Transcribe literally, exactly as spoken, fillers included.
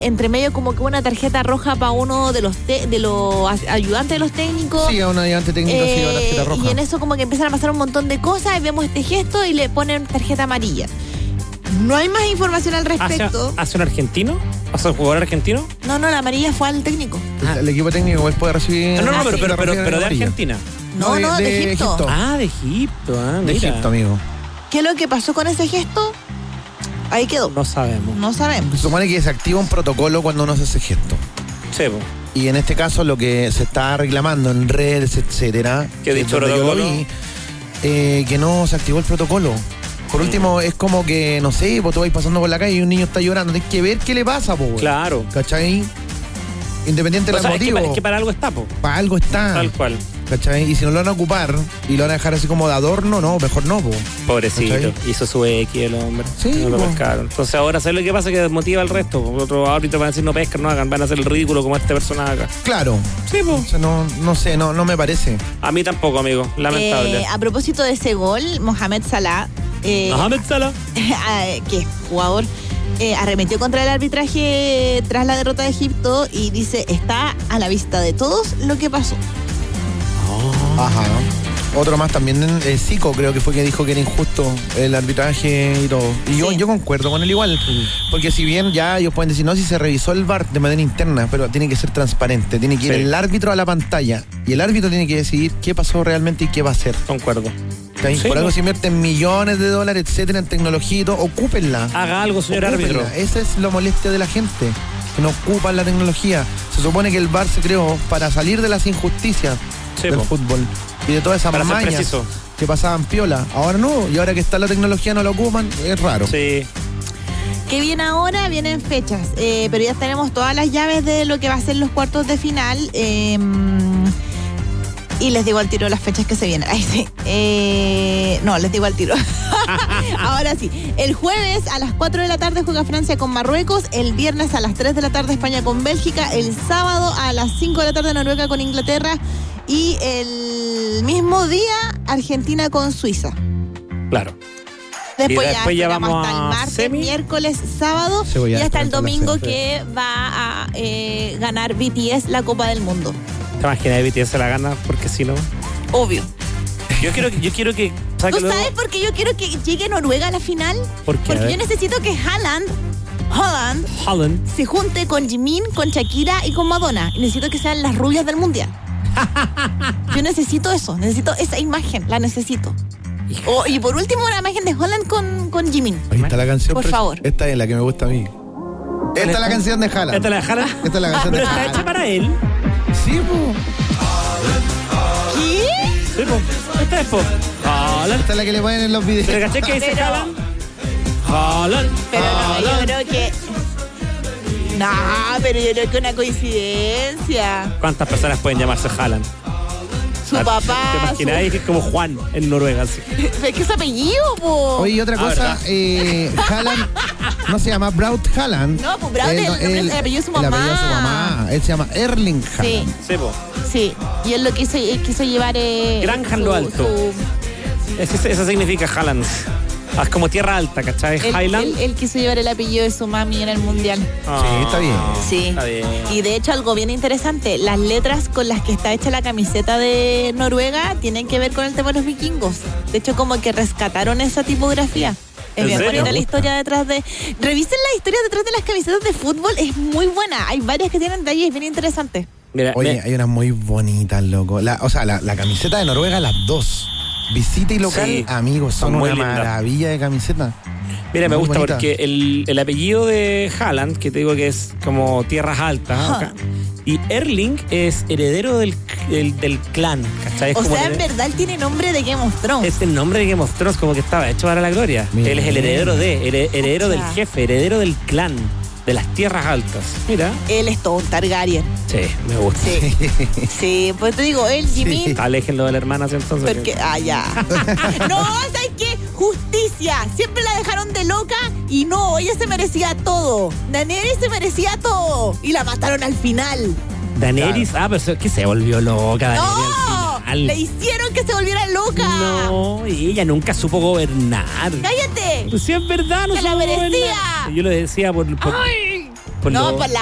entre medio como que una tarjeta roja para uno de los te- de los ayudantes de los técnicos. Sí, a un ayudante técnico eh, sí, la tarjeta roja. Y en eso como que empiezan a pasar un montón de cosas y vemos este gesto y le ponen tarjeta amarilla. No hay más información al respecto. ¿Hace, ¿Hace un argentino? ¿Hace un jugador argentino? No, no, la amarilla fue al técnico. Ah. El equipo técnico igual puede recibir... No, no, no, Ah, pero, sí. pero, pero, pero de amarilla. Argentina. No, no, de, de Egipto. Egipto. Ah, de Egipto. Ah, De mira. Egipto, amigo. ¿Qué es lo que pasó con ese gesto? Ahí quedó. No sabemos. No sabemos. Se supone que se activa un protocolo cuando uno hace ese gesto. Sí, po. Y en este caso lo que se está reclamando en redes, etcétera, ¿Qué ha dicho donde yo lo protocolo? vi, eh, que no se activó el protocolo. Por último, es como que, no sé, pues tú vais pasando por la calle y un niño está llorando. Tienes que ver qué le pasa, po. Claro. ¿Cachai? Independiente O del sea, es que, motivo. pa- es que para algo está, po. Para algo está. Tal cual. ¿Cachai? Y si no lo van a ocupar y lo van a dejar así como de adorno, no, mejor no, po. Pobrecito. ¿Cachai? Hizo su X el hombre. Sí, No lo po. pescaron. Entonces ahora, ¿sabes lo que pasa? Que desmotiva al resto. Otros árbitros van a decir no pescan, no hagan. Van a hacer el ridículo como este personaje acá. Claro. Sí, po. O sea, no, no sé, no, no me parece. A mí tampoco, amigo. Lamentable. Eh, a propósito de ese gol, Mohamed Salah, eh, Mohamed Salah. que es jugador, eh, arremetió contra el arbitraje tras la derrota de Egipto y dice, está a la vista de todos lo que pasó. Ajá. Otro más también, eh, Zico creo que fue que dijo que era injusto el arbitraje y todo. Y yo, Sí. yo concuerdo con él igual. Porque si bien ya ellos pueden decir, no, si se revisó el V A R de manera interna, pero tiene que ser transparente. Tiene que ir Sí. el árbitro a la pantalla. Y el árbitro tiene que decidir qué pasó realmente y qué va a hacer. Concuerdo. ¿Okay? Sí, Por algo no. se invierten millones de dólares, etcétera, en tecnología y todo. Ocúpenla. Haga algo, señor Ocúpenla. árbitro. Esa es la molestia de la gente, que no ocupan la tecnología. Se supone que el V A R se creó para salir de las injusticias Sí, del po. fútbol y de todas esas Para ser mañas preciso. que pasaban piola. Ahora no, y ahora que está la tecnología no la ocupan, es raro. Sí. ¿Qué viene ahora? Vienen fechas, eh, pero ya tenemos todas las llaves de lo que va a ser los cuartos de final. eh, y les digo al tiro las fechas que se vienen. Ay, sí. Eh, no, les digo al tiro. Ahora sí. El jueves a las cuatro de la tarde juega Francia con Marruecos. El viernes a las tres de la tarde España con Bélgica. El sábado a las cinco de la tarde Noruega con Inglaterra. Y el mismo día Argentina con Suiza. Claro. Después, Y después ya, ya esperamos vamos hasta el a martes, semi. miércoles, sábado Sí, voy a y hasta el estar en la domingo semi. que va a eh, ganar B T S la Copa del Mundo. ¿Te imaginas que B T S se la gana? Porque si no. Obvio. Yo quiero que. Yo quiero que ¿sabes ¿Tú que luego- sabes por qué yo quiero que llegue Noruega a la final? ¿Por qué? A Porque ver. yo necesito que Haaland, Haaland Holland. se junte con Jimin, con Shakira y con Madonna. Y necesito que sean las rubias del mundial. Yo necesito eso, necesito esa imagen, la necesito. O- y por último, una imagen de Haaland con, con Jimin. Ahí está la canción. Por pero favor. Esta es la que me gusta a mí. Esta es la canción de Haaland. ¿Esta la de Haaland? Esta es la canción de Pero está Haaland. hecha para él. Sí, po. ¿Qué? Sí, po. Esta es po. Haaland. Esta es la que le ponen en los videos. ¿Pero caché que dice Pero- Haaland? Haaland. Pero no, yo Haaland. creo que... No, pero yo creo que una coincidencia. ¿Cuántas personas pueden llamarse Haaland? Su Ah, papá, ¿Te imaginas? Es como Juan en Noruega. Así. su... Es que es apellido, po. Oye, y otra Ah, cosa, ¿verdad? eh, Haaland no se llama Braut Haaland. No, pues Braut es el nombre- el apellido de su El apellido de su mamá. mamá. Él se llama Erling Sí, Haaland. Sí, po. sí. Y él lo quiso, él quiso llevar... Eh, Granja en lo su- alto. su- Eso, eso significa Haaland. Ah, es como tierra alta, ¿cachai? él, Highland. él- él quiso llevar el apellido de su mami en el mundial. Ah, Sí, está bien. Sí. Está bien. Y de hecho algo bien interesante, las letras con las que está hecha la camiseta de Noruega tienen que ver con el tema de los vikingos. De hecho como que rescataron esa tipografía. Es ¿En bien serio? bonita la Me gusta. historia detrás de... Revisen la historia detrás de las camisetas de fútbol, es muy buena. Hay varias que tienen detalles bien interesantes. Mira, Oye, me- hay unas muy bonitas, loco. La, o sea, la, la camiseta de Noruega, las dos. Visita y local, Sí, amigos, son, son muy una lindas. maravilla de camiseta. Mira, me Muy gusta bonita. porque el, el apellido de Haaland, que te digo que es como tierras altas, Ajá. acá, y Erling es heredero del, del, del clan, ¿cachai? Es O como sea, el- en verdad él tiene nombre de Game of Thrones. es el nombre de Game of Thrones, como que estaba hecho para la gloria. Mira. Él es el heredero de, here- heredero del Pucha. jefe, heredero del clan, de las tierras altas. Mira. Él es todo un Targaryen. Sí, me gusta. Sí. Sí, pues te digo, él, Jimin... Sí. Aléjenlo de la hermana, ¿sí? Entonces. Porque, ah, ya. No, ¿sabes qué? Justicia. Siempre la dejaron de loca y no, ella se merecía todo. Daenerys se merecía todo. Y la mataron al final. Daenerys, ah, pero que se volvió loca. Daenerys ¡No! al final. Le hicieron que se volviera loca. No, y ella nunca supo gobernar. ¡Cállate! Pues sí, es verdad, no ¡Se la supo merecía! gobernar. Yo lo decía por, por, ¡Ay! Por no, lo- por la